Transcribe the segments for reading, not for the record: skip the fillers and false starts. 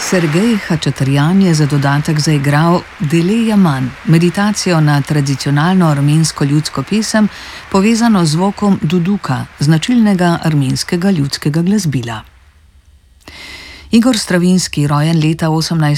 Sergej Hačatarjan je za dodatek zaigral Dele Jaman, meditacijo na tradicionalno armensko ljudsko pesem, povezano z zvokom duduka, značilnega armenskega ljudskega glasbila. Igor Stravinski, rojen leta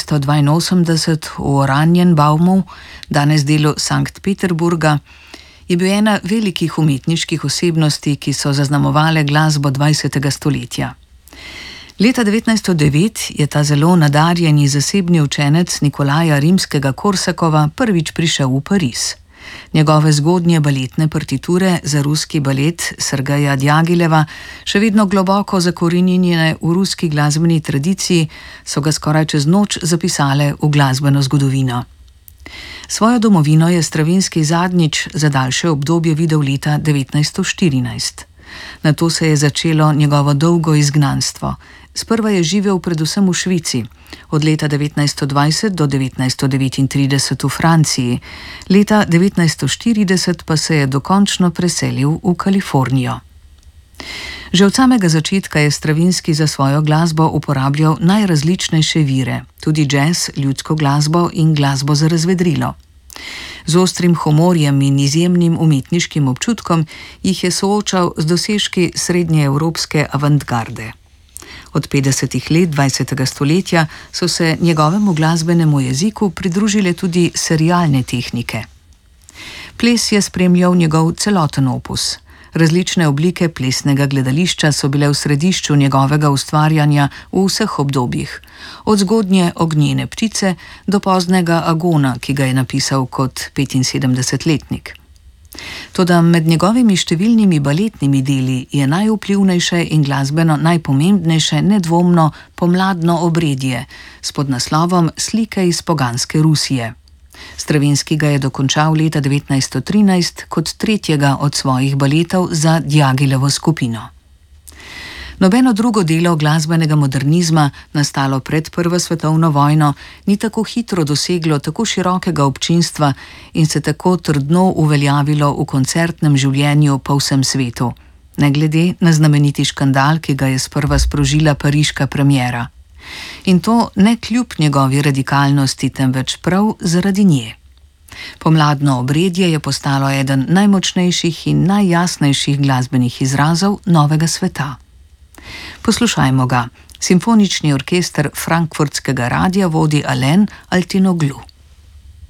1882 v Oranienbaumu, danes delu Sankt Peterburga, je bil ena velikih umetniških osebnosti, ki so zaznamovale glasbo 20. stoletja. Leta 1909 je ta zelo nadarjeni zasebni učenec Nikolaja Rimskega-Korsakova prvič prišel v Pariz. Njegove zgodnje baletne partiture za ruski balet Sergeja Djagileva, še vedno globoko zakoreninjene v ruski glasbeni tradiciji, so ga skoraj čez noč zapisale v glasbeno zgodovino. Svojo domovino je Stravinski zadnjič za daljše obdobje videl leta 1914. Nato se je začelo njegovo dolgo izgnanstvo. Sprva je živel predvsem v Švici, od leta 1920 do 1939 v Franciji, leta 1940 pa se je dokončno preselil v Kalifornijo. Že od samega začetka je Stravinski za svojo glasbo uporabljal najrazličnejše vire, tudi džez, ljudsko glasbo in glasbo za razvedrilo. Z ostrim humorjem in izjemnim umetniškim občutkom jih je soočal z dosežki srednjeevropske avantgarde. Od 50. let 20. stoletja so se njegovemu glasbenemu jeziku pridružile tudi serialne tehnike. Ples je spremljal njegov celoten opus. Različne oblike plesnega gledališča so bile v središču njegovega ustvarjanja v vseh obdobjih, od zgodnje Ognjene ptice do poznega Agona, ki ga je napisal kot 75-letnik. Toda med njegovimi številnimi baletnimi deli je najvplivnejše in glasbeno najpomembnejše nedvomno Pomladno obredje s podnaslovom Slike iz poganske Rusije. Stravinski ga je dokončal leta 1913 kot tretjega od svojih baletov za Djagilevo skupino. Nobeno drugo delo glasbenega modernizma, nastalo pred Prvo svetovno vojno, ni tako hitro doseglo tako širokega občinstva in se tako trdno uveljavilo v koncertnem življenju po vsem svetu, ne glede na znameniti škandal, ki ga je sprva sprožila pariška premiera. In to ne kljub njegovi radikalnosti, temveč prav zaradi nje. Pomladno obredje je postalo eden najmočnejših in najjasnejših glasbenih izrazov novega sveta. Poslušajmo ga. Simfonični orkester Frankfurtskega radia vodi Alain Altinoglu.